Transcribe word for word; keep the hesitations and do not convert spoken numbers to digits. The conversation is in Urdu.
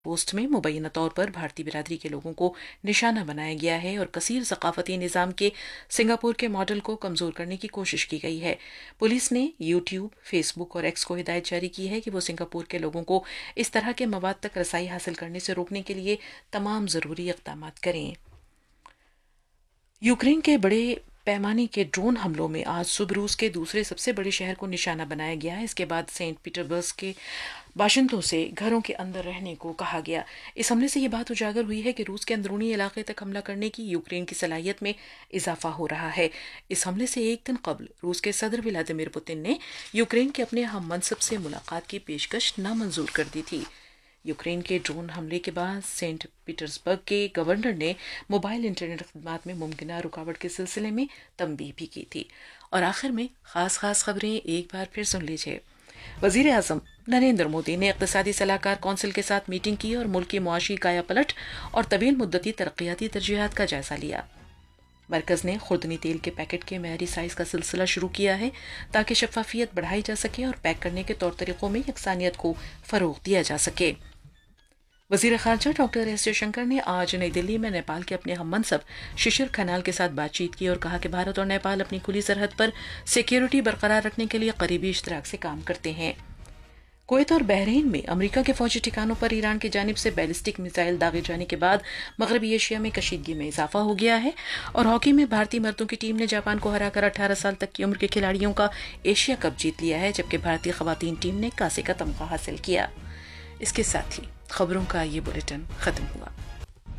پوسٹ میں مبینہ طور پر بھارتی برادری کے لوگوں کو نشانہ بنایا گیا ہے اور کثیر ثقافتی نظام کے سنگاپور کے ماڈل کو کمزور کرنے کی کوشش کی گئی ہے۔ پولیس نے یوٹیوب، فیس بک اور ایکس کو ہدایت جاری کی ہے کہ وہ سنگاپور کے لوگوں کو اس طرح کے مواد تک رسائی حاصل کرنے سے روکنے کے لیے تمام ضروری اقدامات کریں۔ یوکرین کے بڑے پیمانے کے ڈرون حملوں میں آج صبح روس کے دوسرے سب سے بڑے شہر کو نشانہ بنایا گیا ہے۔ اس کے بعد سینٹ پیٹربرگ کے باشندوں سے گھروں کے اندر رہنے کو کہا گیا۔ اس حملے سے یہ بات اجاگر ہوئی ہے کہ روس کے اندرونی علاقے تک حملہ کرنے کی یوکرین کی صلاحیت میں اضافہ ہو رہا ہے۔ اس حملے سے ایک دن قبل روس کے صدر ولادیمیر پوتن نے یوکرین کے اپنے ہم منصب سے ملاقات کی پیشکش نامنظور کر دی تھی۔ یوکرین کے ڈرون حملے کے بعد سینٹ پیٹرزبرگ کے گورنر نے موبائل انٹرنیٹ خدمات میں ممکنہ رکاوٹ کے سلسلے میں تنبیہ بھی کی تھی۔ اور آخر میں خاص خاص خبریں ایک بار پھر سن لیجیے۔ وزیر اعظم نریندر مودی نے اقتصادی صلاح کار کونسل کے ساتھ میٹنگ کی اور ملک کی معاشی کایا پلٹ اور طویل مدتی ترقیاتی ترجیحات کا جائزہ لیا۔ مرکز نے خوردنی تیل کے پیکٹ کے معیاری سائز کا سلسلہ شروع کیا ہے تاکہ شفافیت بڑھائی جا سکے اور پیک کرنے کے طور طریقوں میں یکسانیت کو فروغ دیا جا سکے۔ وزیر خارجہ ڈاکٹر ایس جے شنکر نے آج نئی دلی میں نیپال کے اپنے ہم منصب ششر کھنال کے ساتھ بات چیت کی اور کہا کہ بھارت اور نیپال اپنی کھلی سرحد پر سیکیورٹی برقرار رکھنے کے لیے قریبی اشتراک سے کام کرتے ہیں۔ کویت اور بحرین میں امریکہ کے فوجی ٹھکانوں پر ایران کی جانب سے بیلسٹک میزائل داغے جانے کے بعد مغربی ایشیا میں کشیدگی میں اضافہ ہو گیا ہے۔ اور ہاکی میں بھارتی مردوں کی ٹیم نے جاپان کو ہرا کر اٹھارہ سال تک کی عمر کے کھلاڑیوں کا ایشیا کپ جیت لیا ہے، جبکہ بھارتی خواتین ٹیم نے کانسے کا تمغہ حاصل کیا۔ اس کے ساتھ ہی خبروں کا یہ بلیٹن ختم ہوا۔